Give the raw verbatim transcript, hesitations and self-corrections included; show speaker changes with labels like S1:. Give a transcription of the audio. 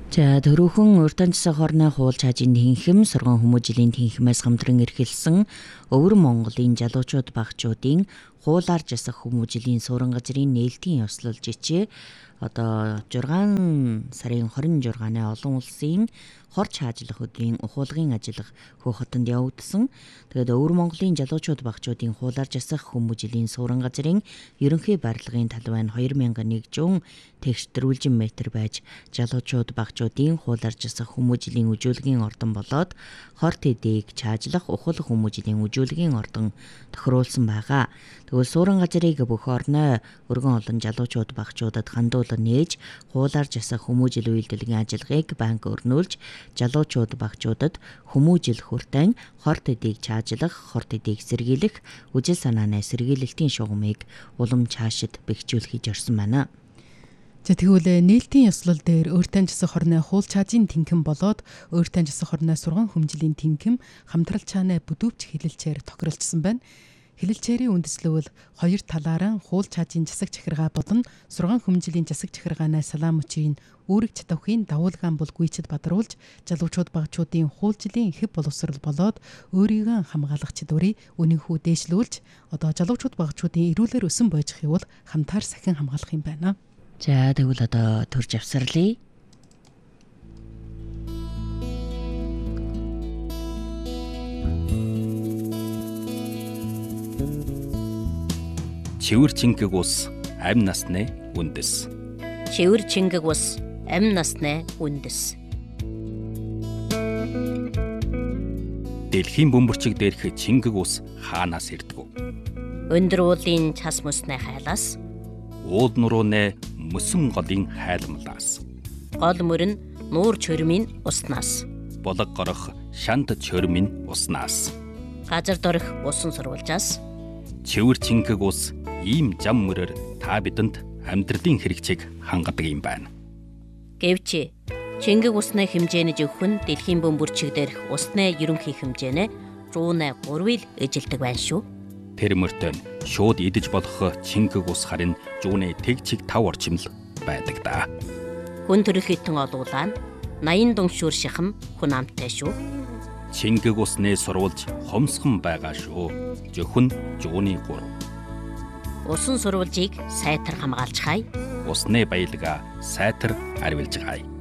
S1: За төрөөхөн урьдчилан хорны хууль чаажийн тэнхим сургууль хүмүүжлийн тэнхимээс хамтран эрхэлсэн Өвөр Монголын залуучууд багчуудын хуулаар жасах хүмүүжлийн суурин газрын нээлтийн ёслол жичээ одоо зургаан сарын хорин зургааны олон улсын хор чаажлах өдрийн ухуулгын ажиллах хөөхөтөнд явагдсан. Тэгээд Өвөр Монголын залуучууд багчуудын хуулаар жасах хүмүүжлийн суурин газрын ерөнхий барилгын талбай нь хоёр мянган нэгдүгээр тэгш дөрвөлжин метр байж залуучууд багчуудын хуулаар жасах хүмүүжлийн үжүүлгийн ордон болоод хор тэдийг чаажлах ухал хүмүүжлийн үжүүлгийн ордон тохируулсан байгаа. Тэгвэл суурин газрыг бүх орной өргөн олон залуучууд багчуудад хандуулан нээж хуулаар жасах хүмүүжил үйлдвэрлэлийн ажиллагааг банк өрнүүлж залуучууд багчуудад хүмүүжил хүртэн хор тэдийг чаажлах, хор тэдийг сэргийлэх, үжил санааны сэргийлэлтийн шугамыг улам цаашид бэхжүүлэхийг орсон байна.
S2: За тэгвэл нээлтийн ёслол дээр өөртөө жасах хорны хууль чаажийн тэнхим болоод өөртөө жасах хорны сургууль хүмүүжлийн тэнхим хамтрал чаанаа бүдүүвч хэлэлцээр тохиролцсон байна. Хэлэлцээрийн үндэслэл хоёр талаараа хууль чаажийн засаг захиргаа болон сургууль хүмүүжлийн засаг захиргааны салаам мөчийн үүрэг чадварын дагуулгаан бол гүйцэд бадруулж залуучууд багчуудын хуульчлалын хэв боловсрал болоод өөрийгөө хамгаалах чадварыг үнэнхүү дээшлүүлж одоо залуучууд багчуудын эрүүлэр өсөн бойжхийг бол хамтаар сахин хамгаалах юм байна.
S1: За тэгвэл одоо төрж авсарлаа.
S3: Чивэр чингэг ус амь насны үндэс.
S4: Чивэр чингэг ус амь насны үндэс.
S3: Дэлхийн бөмбөрчиг дээрх чингэг ус хаанаас ирдэг?
S4: Өндөр уулын цас мөснө хайлаас.
S3: Уул нурууны мөсөн голын хайлмлаас.
S4: Гол мөрн нуур чөрмийн уснаас.
S3: Болог горох шант чөрмийн уснаас.
S4: Газар дорих усан сурвалжаас.
S3: Чивэр чингэг ус ийм зам мөрөөр та бидэнд амьдралын хэрэгцээг хангадаг юм байна.
S4: Гэвч чингэг усны хэмжээний зөвхөн дэлхийн бөмбөрчиг дээрх усны ерөнхий хэмжээнэ зуун гурвыг эжилдэг байна шүү.
S3: Тэр мөртөө шууд идэж болох чингэг ус харин зуун тэг чиг тав орчим л байдаг да.
S4: Хүн төрөл хитэн олуулаа наян дүншүүр шахам хүн амттай шүү.
S3: Чингэг усны сурвалж хомсхон байгаа шүү. Зөвхөн зуун гурав.
S4: Усан сурвалжийг сайтар хамгаалж хай.
S3: Усны баялгаа сайтар арвилж хай.